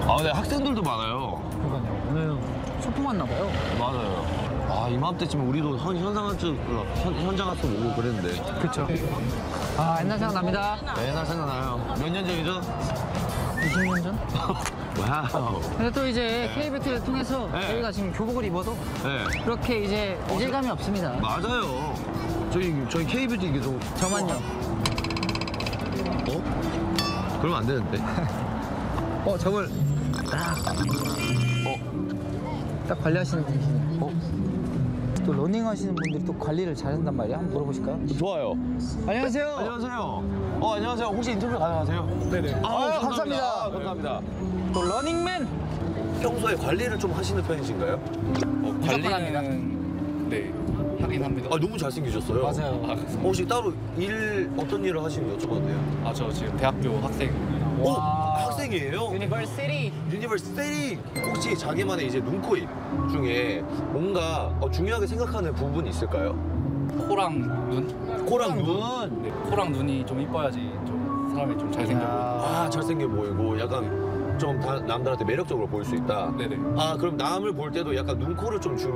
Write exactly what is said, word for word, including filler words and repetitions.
아, 근데 학생들도 많아요. 그러니까요. 오늘 소풍 왔나 봐요. 맞아요. 아, 이맘때쯤에 우리도 현, 현상 쪽 현, 현장 가서 오고 그랬는데. 그렇죠. 아, 옛날 생각납니다. 맨날 생각나요. 몇 년 전이죠? 이십 년 전? 와우. 근데 또 이제 K뷰티를 통해서 네. 저희가 지금 교복을 입어도 네. 그렇게 이제 이질감이 없습니다. 맞아요. 저희, 저희 K뷰티 이게 좀. 저만요. 어? 그러면 안 되는데. 어, 저걸. 어? 딱 관리하시는 분이시네. 어? 또 러닝 하시는 분들이 또 관리를 잘한단 말이야. 한번 물어보실까요? 좋아요. 안녕하세요. 안녕하세요. 어, 안녕하세요. 혹시 인터뷰 가능하세요? 네네. 아, 아유, 감사합니다. 아, 감사합니다. 또 러닝맨. 평소에 관리를 좀 하시는 편이신가요? 어, 무조건 관리는 네 하긴 합니다. 아, 너무 잘생기셨어요. 맞아요. 아, 어, 혹시 따로 일, 어떤 일을 하시는 여쭤봐도 돼요? 아, 저 지금 대학교 학생. 오! 와. 학생이에요? 유니버시티. 유니버시티! 혹시 자기만의 이제 눈, 코, 입 중에 뭔가 어, 중요하게 생각하는 부분이 있을까요? 코랑 눈? 코랑 눈? 네, 코랑 눈이 좀 이뻐야지 좀 사람이 좀 잘생겨 보여요. 아, 잘생겨 보이고 약간 좀 다, 남들한테 매력적으로 보일 수 있다? 네네. 아, 그럼 남을 볼 때도 약간 눈, 코를 좀 중,